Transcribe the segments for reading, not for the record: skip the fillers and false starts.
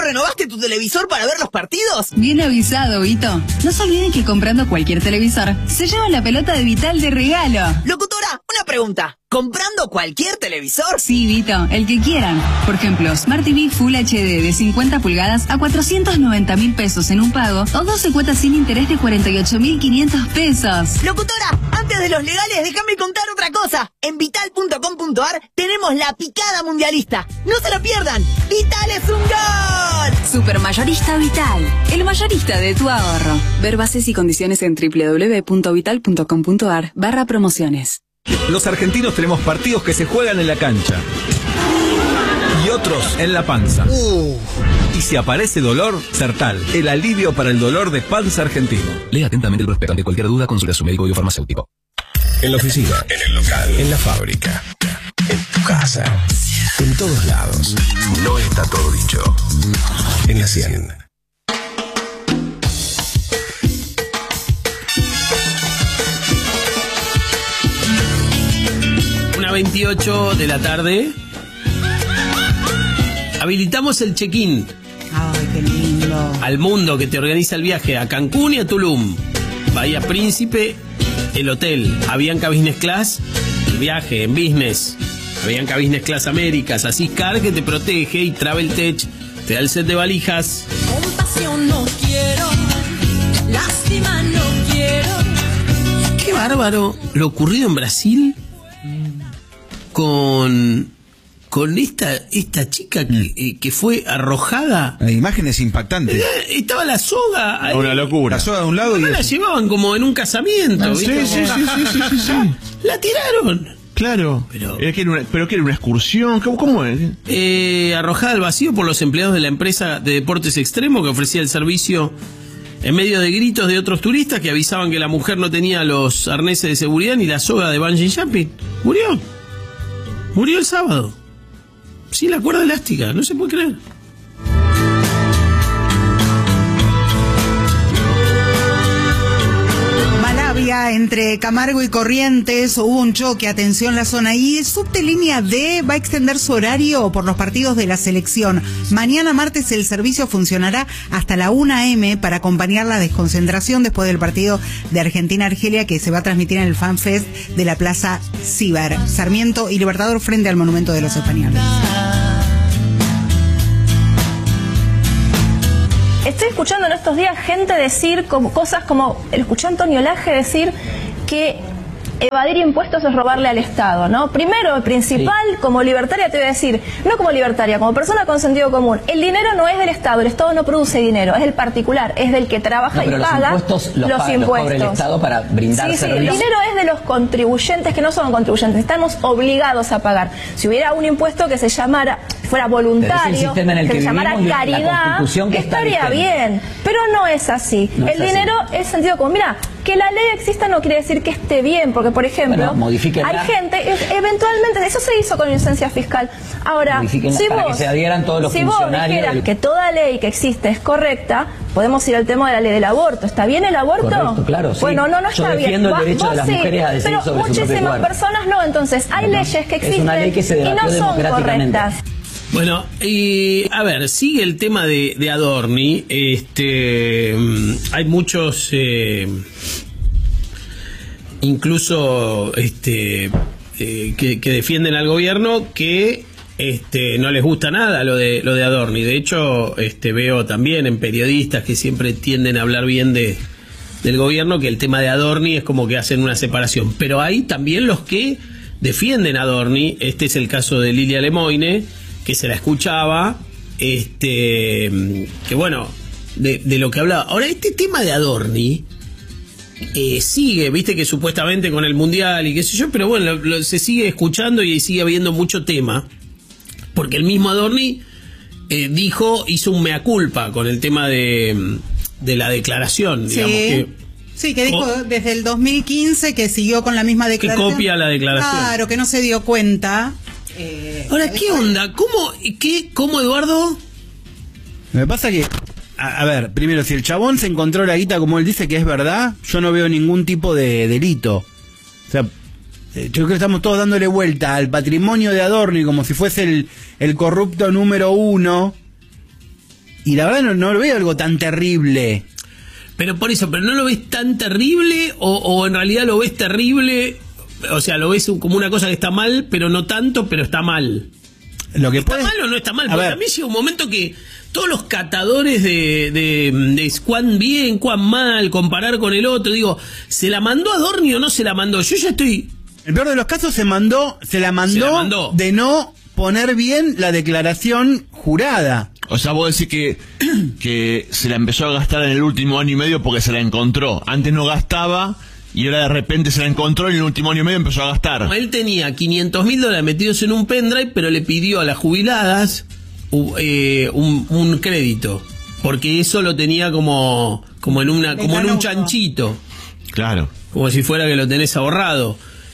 renovaste tu televisor para ver los partidos? Bien avisado, Vito. No se olviden que comprando cualquier televisor, se lleva la pelota de Vital de regalo. Locutora, una pregunta. ¿Comprando cualquier televisor? Sí, Vito, el que quieran. Por ejemplo, Smart TV Full HD de 50 pulgadas a 490.000 pesos en un pago o 12 cuotas sin interés de 48.500 pesos. Locutora, antes de los legales, déjame contar otra cosa. En vital.com.ar tenemos la picada mundialista. ¡No se lo pierdan! ¡Vital es un gol! Supermayorista Vital, el mayorista de tu ahorro. Ver bases y condiciones en www.vital.com.ar/promociones. Los argentinos tenemos partidos que se juegan en la cancha y otros en la panza. Y si aparece dolor, Sertal, el alivio para el dolor de panza argentino. Lea atentamente el prospecto. Ante cualquier duda, consulta a su médico y farmacéutico. En la oficina, en el local, en la fábrica, en tu casa, en todos lados. No está todo dicho. En la 100. Una 28 de la tarde. Habilitamos el check-in. Ay, qué lindo. Al mundo que te organiza el viaje a Cancún y a Tulum. Bahía Príncipe, el hotel. Avianca Business Class, el viaje en business. Avianca Business Class Américas. Asiscar, que te protege, y Travel Tech te da el set de valijas. Compasión no quiero, lástima no quiero. Qué bárbaro lo ocurrido en Brasil con esta chica que fue arrojada. La imagen es impactante. Estaba la soga ahí. Una locura. La soga de un lado y la llevaban como en un casamiento. Sí. La tiraron. Claro. Pero que era una excursión. ¿Cómo es? Arrojada al vacío por los empleados de la empresa de deportes extremos que ofrecía el servicio, en medio de gritos de otros turistas que avisaban que la mujer no tenía los arneses de seguridad ni la soga de bungee jumping. Murió el sábado. Sin la cuerda elástica, no se puede creer. Malavia, entre Camargo y Corrientes, hubo un choque, atención la zona. Y Subte Línea D va a extender su horario por los partidos de la selección. Mañana martes el servicio funcionará hasta la 1 a.m. para acompañar la desconcentración después del partido de Argentina-Argelia, que se va a transmitir en el FanFest de la Plaza Ciber. Sarmiento y Libertador frente al Monumento de los Españoles. Estoy escuchando en estos días gente decir cosas como, escuché a Antonio Laje decir que evadir impuestos es robarle al Estado, ¿no? Primero, el principal, sí. Como libertaria te voy a decir, no como libertaria, como persona con sentido común, el dinero no es del Estado, el Estado no produce dinero, es del particular, es del que trabaja y paga los impuestos. Cobra el Estado para brindar servicios. El dinero es de los contribuyentes que no son contribuyentes, estamos obligados a pagar. Si hubiera un impuesto que se llamara, fuera voluntario, que se llamara caridad, estaría bien, pero no es así. No el dinero es sentido común. Mira, que la ley exista no quiere decir que esté bien, porque por ejemplo, hay gente, eventualmente, eso se hizo con licencia fiscal. Ahora, si que se adhieran todos los funcionarios. Vos dijeras que toda ley que existe es correcta, podemos ir al tema de la ley del aborto. ¿Está bien el aborto? Correcto, claro, sí. Bueno, no está bien. Yo defiendo el derecho de las mujeres a decidir sobre su propio cuerpo. Pero muchísimas personas no, entonces hay leyes que existen y no son correctas. Bueno, y a ver, sigue el tema de Adorni. Hay muchos, incluso que defienden al gobierno que no les gusta nada lo de Adorni. De hecho, veo también en periodistas que siempre tienden a hablar bien del gobierno que el tema de Adorni es como que hacen una separación. Pero hay también los que defienden a Adorni. Este es el caso de Lilia Lemoine, que se la escuchaba, que bueno, de lo que hablaba. Ahora, este tema de Adorni sigue, viste que supuestamente con el Mundial y qué sé yo, pero bueno, se sigue escuchando y sigue habiendo mucho tema, porque el mismo Adorni hizo un mea culpa con el tema de la declaración, digamos, Sí, que dijo desde el 2015 que siguió con la misma declaración. Que copia la declaración. Claro, que no se dio cuenta. Ahora, ¿qué onda? ¿Cómo, Eduardo? Me pasa que, a ver, primero, si el chabón se encontró la guita como él dice que es verdad, yo no veo ningún tipo de delito. O sea, yo creo que estamos todos dándole vuelta al patrimonio de Adorni como si fuese el corrupto número uno. Y la verdad no lo veo algo tan terrible. Pero por eso, ¿pero no lo ves tan terrible o en realidad lo ves terrible? O sea, lo ves como una cosa que está mal, pero no tanto, pero está mal. Lo que ¿Está mal o no está mal? Porque a mí llega un momento que todos los catadores de cuán bien, cuán mal, comparar con el otro, digo, ¿se la mandó Adorni o no se la mandó? Yo ya estoy... El peor de los casos se la mandó de no poner bien la declaración jurada. O sea, vos decís que se la empezó a gastar en el último año y medio porque se la encontró. Antes no gastaba y ahora de repente se la encontró y en el último año y medio empezó a gastar. No, él tenía $500.000 metidos en un pendrive, pero le pidió a las jubiladas un crédito. Porque eso lo tenía como en un chanchito. Claro. Como si fuera que lo tenés ahorrado.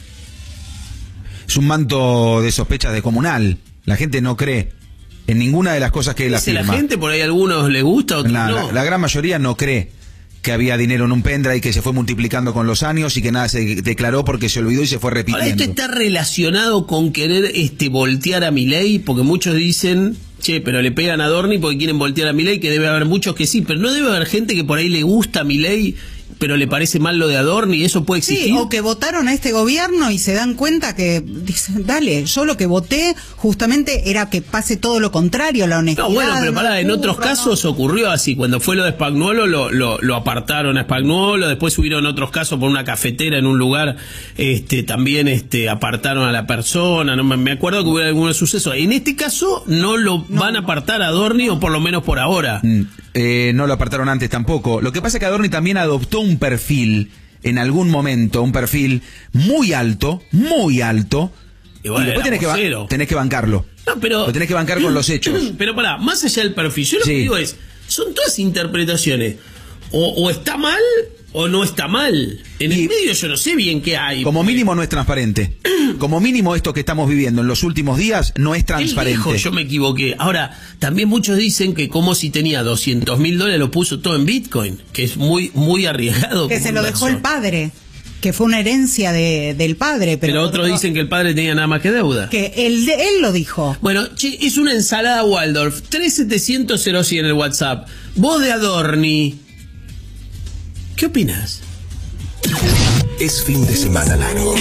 Es un manto de sospechas de comunal. La gente no cree en ninguna de las cosas que él afirma. La gente, por ahí a algunos les gusta, otros no. La gran mayoría no cree que había dinero en un pendrive que se fue multiplicando con los años y que nada se declaró porque se olvidó y se fue repitiendo. Ahora, ¿esto está relacionado con querer voltear a Milei? Porque muchos dicen, che, pero le pegan a Adorni porque quieren voltear a Milei, que debe haber muchos que sí, pero no debe haber gente que por ahí le gusta a Milei, pero le parece mal lo de Adorni, ¿eso puede existir? Sí, o que votaron a este gobierno y se dan cuenta que dicen, dale, yo lo que voté justamente era que pase todo lo contrario, la honestidad. No, bueno, pero pará, en otros casos ocurrió así. Cuando fue lo de Spagnuolo, lo apartaron a Spagnuolo, después hubieron otros casos por una cafetera en un lugar, también apartaron a la persona, no me acuerdo que hubo algunos sucesos. En este caso no lo van a apartar a Adorni, o por lo menos por ahora. No lo apartaron antes tampoco. Lo que pasa es que Adorni también adoptó un perfil, en algún momento, un perfil muy alto, y bueno, y después tenés que bancarlo. No, pero, lo tenés que bancar con los hechos. Pero pará, más allá del perfil, yo lo que digo es, son todas interpretaciones. O está mal o no está mal. En el medio yo no sé bien qué hay. Como mínimo no es transparente. Como mínimo esto que estamos viviendo en los últimos días no es transparente. Él dijo, yo me equivoqué. Ahora, también muchos dicen que como si tenía $200.000 lo puso todo en Bitcoin, que es muy, muy arriesgado. Que se lo dejó el padre, que fue una herencia del padre. Pero otros dicen que el padre tenía nada más que deuda. Que él lo dijo. Bueno, che, es una ensalada Waldorf. 3700-0100 en el WhatsApp. Vos de Adorni, ¿qué opinas? Es fin de semana largo.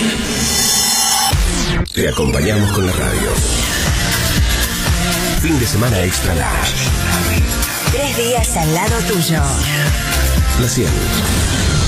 Te acompañamos con la radio. Fin de semana extra large. 3 días al lado tuyo. La 100.